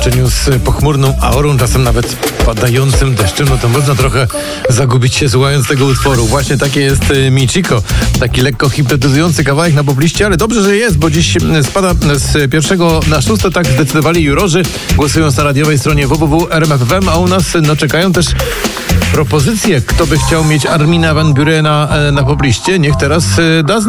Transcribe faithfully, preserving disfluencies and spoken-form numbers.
połączeniu z pochmurną aurą, czasem nawet padającym deszczem, no to można trochę zagubić się słuchając tego utworu. Właśnie takie jest Michiko. Taki lekko hipnotyzujący kawałek na popliście, ale dobrze, że jest, bo dziś spada z pierwszego na szóste, tak zdecydowali jurorzy, głosując na radiowej stronie w w w kropka r m f kropka f m, a u nas no, czekają też propozycje. Kto by chciał mieć Armina van Burena na popliście, niech teraz da znać.